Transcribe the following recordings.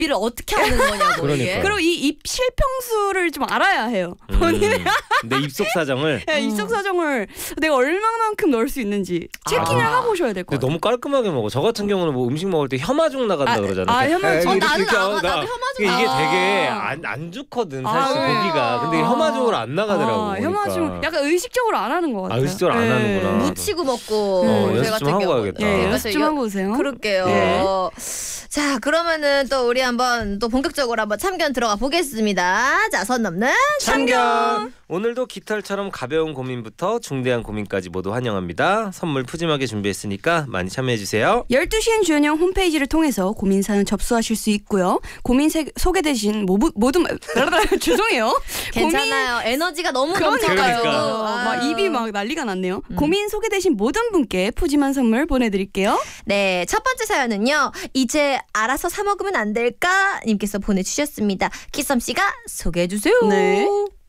입비를 어떻게 하는 거냐고. 그러니까. 그리고 이 입 실평수를 좀 알아야 해요. 본인의 내 입속 사정을. 입속 사정을 내가 얼마만큼 넣을 수 있는지 체킹을 하고 오셔야 될 것 같아요. 너무 깔끔하게 먹어. 저 같은 경우는 뭐 음식 먹을 때 혐아죽 나간다 그러잖아. 혐아죽. 나도 혐아죽 이게 되게 안 좋거든 사실 고기가. 근데 혐아죽으로 안 나가더라고. 혐아죽 약간 의식적으로 안 하는 것 같아요. 의식적으로 안 하는구나. 묻히고 먹고. 연습 좀 하고 가야겠다. 연습 좀 하고 오세요. 그럴게요. 자, 그러면은 또 우리 한번 또 본격적으로 한번 참견 들어가 보겠습니다. 자, 선 넘는 참견. 오늘도 깃털처럼 가벼운 고민부터 중대한 고민까지 모두 환영합니다. 선물 푸짐하게 준비했으니까 많이 참여해주세요. 12시엔 주연형 홈페이지를 통해서 고민 사연 접수하실 수 있고요. 고민 소개되신 모든 죄송해요. 괜찮아요. 에너지가 너무 그러니까요. 넘쳐가지고 막 입이 막 난리가 났네요. 고민 소개되신 모든 분께 푸짐한 선물 보내드릴게요. 네, 첫 번째 사연은요. 이제 알아서 사 먹으면 안 될까? 님께서 보내주셨습니다. 키썸씨가 소개해주세요. 네.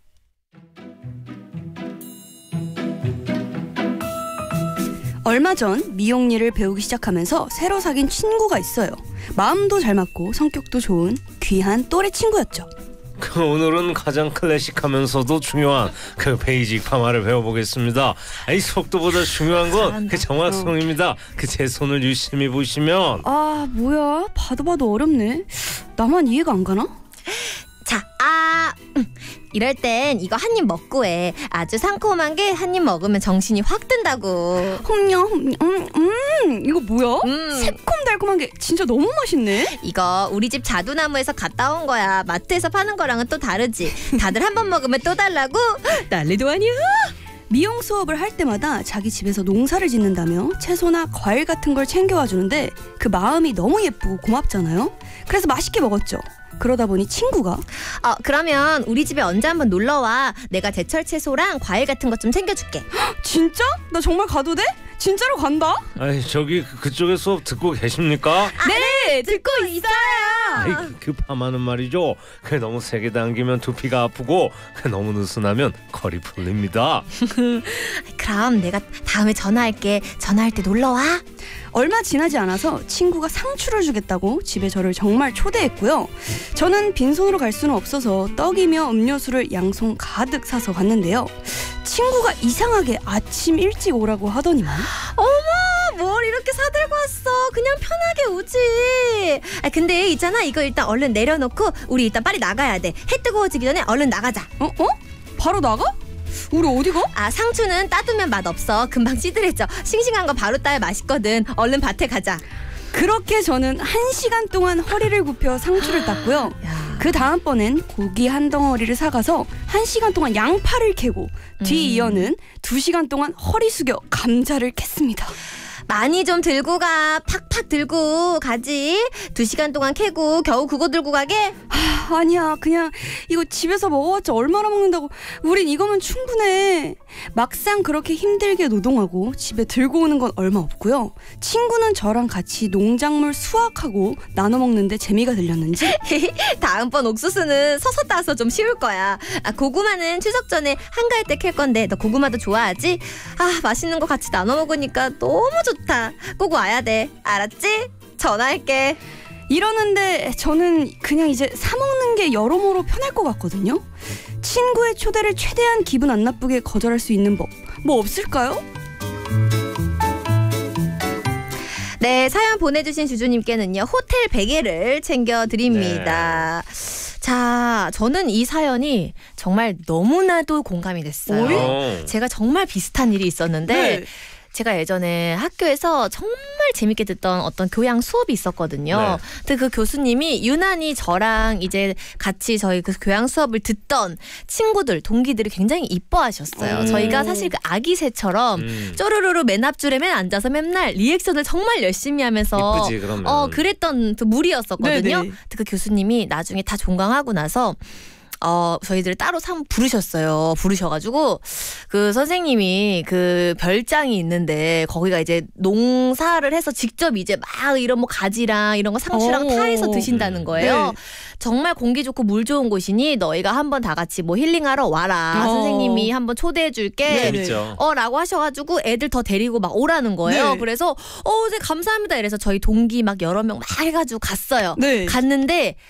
얼마 전 미용 일을 배우기 시작하면서 새로 사귄 친구가 있어요. 마음도 잘 맞고 성격도 좋은 귀한 또래 친구였죠. 오늘은 가장 클래식하면서도 중요한 그 베이직 파마를 배워보겠습니다. 이 속도보다 중요한 건 그 정확성입니다. 그 제 손을 유심히 보시면 아 뭐야 봐도 어렵네. 나만 이해가 안 가나? 자, 이럴 땐 이거 한 입 먹고 해. 아주 상콤한 게 한 입 먹으면 정신이 확 든다고. 이거 뭐야? 새콤달콤한 게 진짜 너무 맛있네. 이거 우리 집 자두나무에서 갔다 온 거야. 마트에서 파는 거랑은 또 다르지. 다들 한 번 먹으면 또 달라고 난리도 아니야. 미용 수업을 할 때마다 자기 집에서 농사를 짓는다며 채소나 과일 같은 걸 챙겨와 주는데 그 마음이 너무 예쁘고 고맙잖아요. 그래서 맛있게 먹었죠. 그러다 보니 친구가 그러면 우리 집에 언제 한번 놀러와. 내가 제철 채소랑 과일 같은 것 좀 챙겨줄게. 진짜? 나 정말 가도 돼? 진짜로 간다? 아이 저기 그쪽에 수업 듣고 계십니까? 네 듣고 있어요. 그 파마는 말이죠. 그 너무 세게 당기면 두피가 아프고 그 너무 느슨하면 컬이 풀립니다. 그럼 내가 다음에 전화할게. 전화할 때 놀러와. 얼마 지나지 않아서 친구가 상추를 주겠다고 집에 저를 정말 초대했고요. 저는 빈손으로 갈 수는 없어서 떡이며 음료수를 양손 가득 사서 갔는데요. 친구가 이상하게 아침 일찍 오라고 하더니만 어머, 뭘 이렇게 사들고 왔어. 그냥 편하게 오지. 근데 있잖아, 이거 일단 얼른 내려놓고 우리 일단 빨리 나가야 돼. 해 뜨거워지기 전에 얼른 나가자. 바로 나가? 우리 어디 가? 상추는 따두면 맛없어. 금방 시들해져. 싱싱한 거 바로 따야 맛있거든. 얼른 밭에 가자. 그렇게 저는 1시간 동안 허리를 굽혀 상추를 땄고요. 그 다음번엔 고기 한 덩어리를 사가서 1시간 동안 양파를 캐고 뒤이어는 2시간 동안 허리 숙여 감자를 캤습니다. 많이 좀 들고 가. 팍팍 들고 가지. 2시간 동안 캐고 겨우 그거 들고 가게? 아니야, 그냥 이거 집에서 먹어봤자 얼마나 먹는다고. 우린 이거면 충분해. 막상 그렇게 힘들게 노동하고 집에 들고 오는 건 얼마 없고요. 친구는 저랑 같이 농작물 수확하고 나눠 먹는데 재미가 들렸는지 다음번 옥수수는 서서 따서 좀 쉬울 거야. 고구마는 추석 전에 한가할 때 캘 건데 너 고구마도 좋아하지? 맛있는 거 같이 나눠 먹으니까 너무 좋다. 꼭 와야 돼. 알았지? 전화할게. 이러는데 저는 그냥 이제 사 먹는 게 여러모로 편할 것 같거든요. 친구의 초대를 최대한 기분 안 나쁘게 거절할 수 있는 법 뭐 없을까요? 네, 사연 보내주신 주주님께는요 호텔 베개를 챙겨드립니다. 네. 자, 저는 이 사연이 정말 너무나도 공감이 됐어요. 제가 정말 비슷한 일이 있었는데 네. 제가 예전에 학교에서 정말 재밌게 듣던 어떤 교양 수업이 있었거든요. 네. 근데 그 교수님이 유난히 저랑 이제 같이 저희 그 교양 수업을 듣던 친구들, 동기들이 굉장히 이뻐하셨어요. 저희가 사실 그 아기 새처럼 쪼르르르 맨 앞줄에 맨 앉아서 맨날 리액션을 정말 열심히 하면서 이쁘지, 그러면. 그랬던 그 무리였었거든요. 네네. 그 교수님이 나중에 다 종강하고 나서 저희들을 따로 부르셔가지고 그 선생님이 그 별장이 있는데 거기가 이제 농사를 해서 직접 이제 막 이런 뭐 가지랑 이런 거 상추랑 파해서 드신다는 거예요. 네. 정말 공기 좋고 물 좋은 곳이니 너희가 한번 다 같이 뭐 힐링하러 와라. 선생님이 한번 초대해 줄게. 재밌죠. 라고 하셔가지고 애들 더 데리고 막 오라는 거예요. 네. 그래서 네, 감사합니다. 이래서 저희 동기 막 여러 명 막 해가지고 갔어요. 네. 갔는데